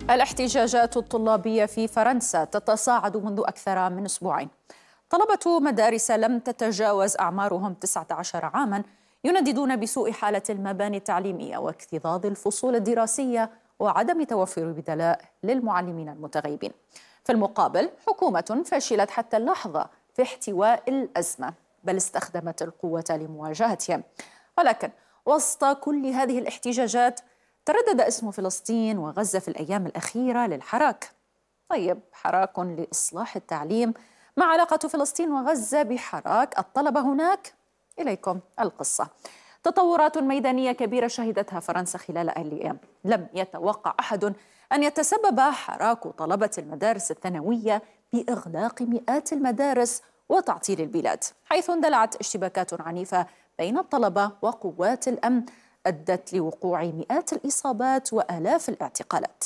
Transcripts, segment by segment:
الاحتجاجات الطلابية في فرنسا تتصاعد منذ أكثر من أسبوعين. طلبة مدارس لم تتجاوز أعمارهم 19 عاماً ينددون بسوء حالة المباني التعليمية واكتظاظ الفصول الدراسية وعدم توفر بدلاء للمعلمين المتغيبين. في المقابل، حكومة فشلت حتى اللحظة في احتواء الأزمة، بل استخدمت القوة لمواجهتهم. ولكن وسط كل هذه الاحتجاجات تردد اسم فلسطين وغزة في الأيام الأخيرة للحراك. طيب، حراك لإصلاح التعليم، ما علاقة فلسطين وغزة بحراك الطلبة هناك؟ إليكم القصة. تطورات ميدانية كبيرة شهدتها فرنسا خلال الأيام. لم يتوقع أحد أن يتسبب حراك طلبة المدارس الثانوية بإغلاق مئات المدارس وتعطيل البلاد، حيث اندلعت اشتباكات عنيفة بين الطلبة وقوات الأمن أدت لوقوع مئات الإصابات وآلاف الاعتقالات.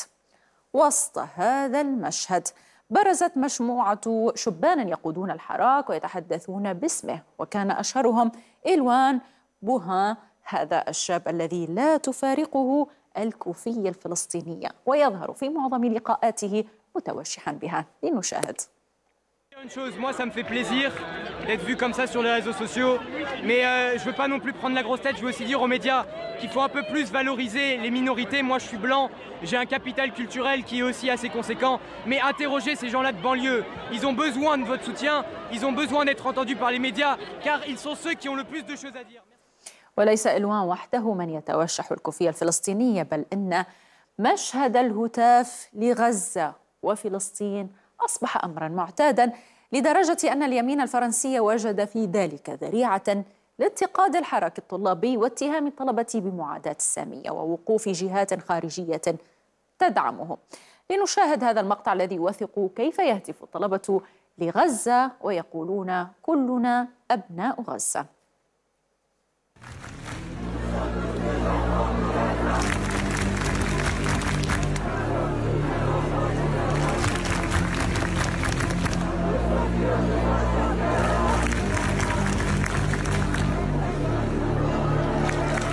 وسط هذا المشهد برزت مجموعة شبان يقودون الحراك ويتحدثون باسمه، وكان أشهرهم إلوان بوهان، هذا الشاب الذي لا تفارقه الكوفية الفلسطينية ويظهر في معظم لقاءاته متوشحا بها. لنشاهد. Une chose, moi ça me fait plaisir d'être vu comme ça sur les réseaux sociaux, mais je veux pas non plus prendre la grosse tête, je veux aussi dire aux médias qu'il faut un peu plus valoriser les minorités. Moi je suis blanc, j'ai un capital culturel qui est aussi assez conséquent, mais interrogez ces gens-là de banlieue, ils ont besoin de votre soutien, ils ont besoin d'être entendus par les médias, car ils sont ceux qui ont le plus de choses à dire. وليس إلوان وحده من يتوشح الكوفية الفلسطينية، بل إن مشهد الهتاف لغزة وفلسطين أصبح أمرا معتادا، لدرجة أن اليمين الفرنسي وجد في ذلك ذريعة لانتقاد الحراك الطلابي واتهام الطلبة بمعاداة السامية ووقوف جهات خارجية تدعمه. لنشاهد هذا المقطع الذي يوثق كيف يهتف الطلبة لغزة ويقولون: كلنا أبناء غزة.